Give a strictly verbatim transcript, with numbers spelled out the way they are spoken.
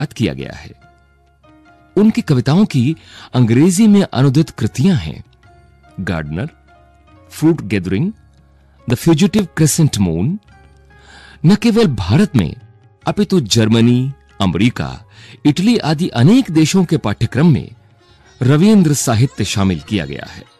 किया गया है। उनकी कविताओं की अंग्रेजी में अनुदित कृतियां हैं gardener, fruit gathering, the fugitive crescent moon. न केवल भारत में अपितु जर्मनी, अमेरिका, इटली आदि अनेक देशों के पाठ्यक्रम में रवींद्र साहित्य शामिल किया गया है।